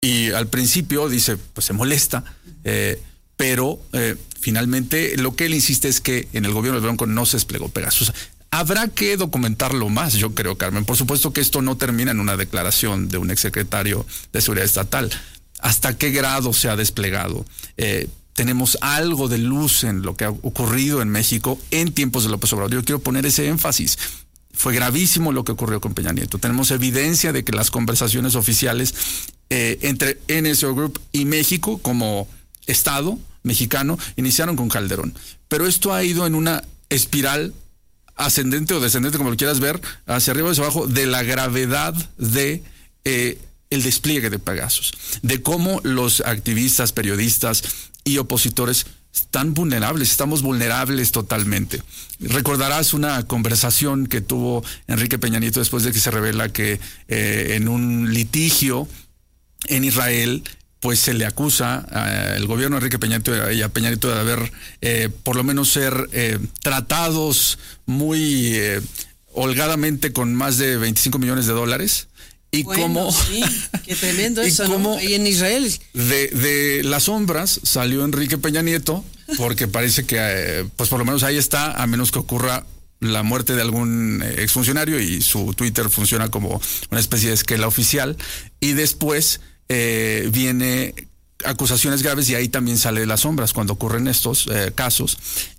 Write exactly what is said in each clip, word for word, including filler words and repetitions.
Y al principio dice, pues se molesta, eh, pero eh, finalmente lo que él insiste es que en el gobierno de Bronco no se desplegó Pegasus. Habrá que documentarlo más, yo creo, Carmen. Por supuesto que esto no termina en una declaración de un exsecretario de Seguridad Estatal. ¿Hasta qué grado se ha desplegado? Eh, tenemos algo de luz en lo que ha ocurrido en México en tiempos de López Obrador. Yo quiero poner ese énfasis. Fue gravísimo lo que ocurrió con Peña Nieto. Tenemos evidencia de que las conversaciones oficiales eh, entre N S O Group y México como Estado mexicano iniciaron con Calderón. Pero esto ha ido en una espiral ascendente o descendente, como lo quieras ver, hacia arriba o hacia abajo, de la gravedad de eh, el despliegue de Pegasus, de cómo los activistas, periodistas y opositores están vulnerables, estamos vulnerables totalmente. Recordarás una conversación que tuvo Enrique Peña Nieto después de que se revela que eh, en un litigio en Israel pues se le acusa al gobierno de Enrique Peña Nieto y a Peña Nieto de haber, eh, por lo menos ser eh, tratados muy eh, holgadamente con más de veinticinco millones de dólares. Y bueno, cómo... Sí, qué tremendo eso, cómo, ¿no? Ahí en Israel. De, de las sombras salió Enrique Peña Nieto, porque parece que, eh, pues por lo menos ahí está, a menos que ocurra la muerte de algún exfuncionario y su Twitter funciona como una especie de esquela oficial. Y después... Eh, viene acusaciones graves y ahí también sale de las sombras cuando ocurren estos eh, casos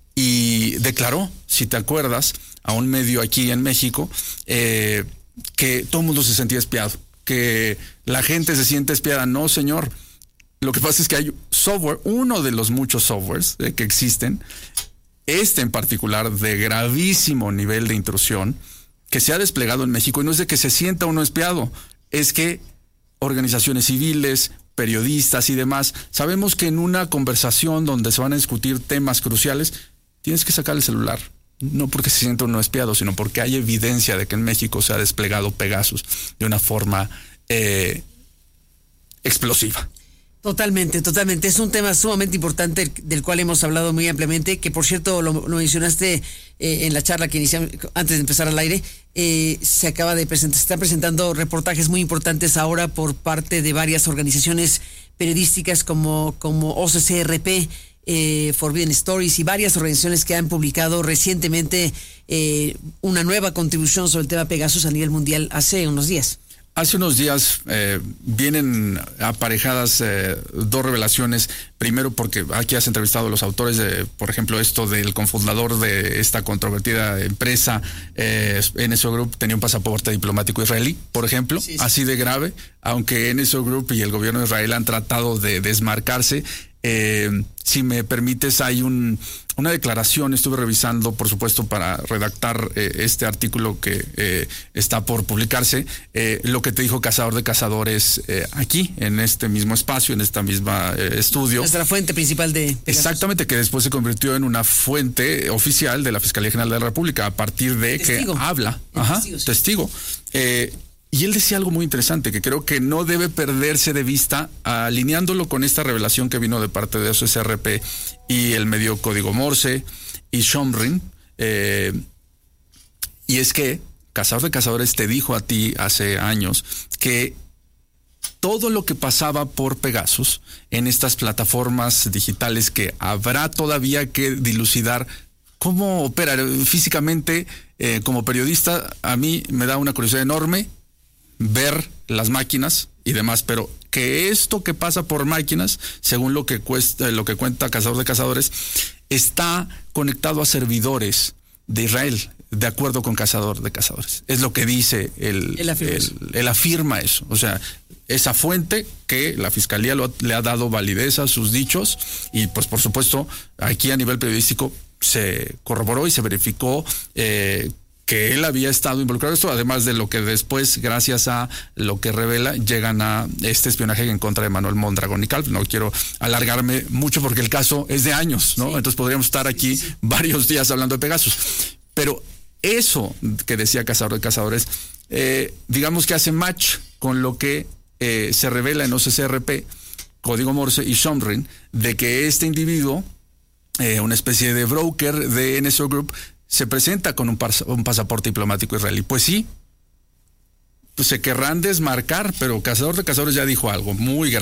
y declaró, si te acuerdas, a un medio aquí en México eh, que todo el mundo se sentía espiado, que la gente se siente espiada. No, señor, lo que pasa es que hay software, uno de los muchos softwares eh, que existen, este en particular de gravísimo nivel de intrusión que se ha desplegado en México, y no es de que se sienta uno espiado, es que organizaciones civiles, periodistas y demás, sabemos que en una conversación donde se van a discutir temas cruciales, tienes que sacar el celular. No porque se sienta uno espiado, sino porque hay evidencia de que en México se ha desplegado Pegasus de una forma eh, explosiva. Totalmente, totalmente. Es un tema sumamente importante del cual hemos hablado muy ampliamente, que por cierto lo, lo mencionaste eh, en la charla que iniciamos antes de empezar al aire. Eh, se acaba de presentar, se están presentando reportajes muy importantes ahora por parte de varias organizaciones periodísticas como, como O C C R P, eh, Forbidden Stories y varias organizaciones que han publicado recientemente eh, una nueva contribución sobre el tema Pegasus a nivel mundial hace unos días. Hace unos días eh, vienen aparejadas eh, dos revelaciones. Primero, porque aquí has entrevistado a los autores de, por ejemplo, esto del cofundador de esta controvertida empresa, eh, N S O Group, tenía un pasaporte diplomático israelí, por ejemplo, sí, sí. Así de grave, aunque N S O Group y el gobierno de Israel han tratado de desmarcarse. Eh, si me permites, hay un, una declaración, estuve revisando, por supuesto, para redactar eh, este artículo que eh, está por publicarse, eh, lo que te dijo Cazador de Cazadores eh, aquí, en este mismo espacio, en esta misma eh, estudio. Nuestra fuente principal de Pegasus. Exactamente, que después se convirtió en una fuente oficial de la Fiscalía General de la República, a partir de testigo. Que habla, ajá, testigo. Sí. testigo. Eh, Y él decía algo muy interesante que creo que no debe perderse de vista, alineándolo con esta revelación que vino de parte de O C C R P y el medio Código Morse y Shomrin. Eh, y es que Cazador de Cazadores te dijo a ti hace años que todo lo que pasaba por Pegasus en estas plataformas digitales, que habrá todavía que dilucidar cómo opera físicamente, eh, como periodista, a mí me da una curiosidad enorme ver las máquinas y demás, pero que esto que pasa por máquinas, según lo que cuesta, lo que cuenta Cazador de Cazadores, está conectado a servidores de Israel, de acuerdo con Cazador de Cazadores. Es lo que dice el, él afirma, el, él afirma eso. O sea, esa fuente que la Fiscalía lo, le ha dado validez a sus dichos, y pues por supuesto aquí a nivel periodístico se corroboró y se verificó eh, que él había estado involucrado en esto, además de lo que después, gracias a lo que revela, llegan a este espionaje en contra de Manuel Mondragón y Calv. No quiero alargarme mucho porque el caso es de años, ¿no? Sí. Entonces podríamos estar aquí sí, sí. varios días hablando de Pegasus. Pero eso que decía Cazador de Cazadores, eh, digamos que hace match con lo que eh, se revela en O C C R P, Código Morse y Shomrin, de que este individuo, eh, una especie de broker de N S O Group, se presenta con un, pas- un pasaporte diplomático israelí. Pues sí, pues se querrán desmarcar, pero Cazador de Cazadores ya dijo algo muy grande.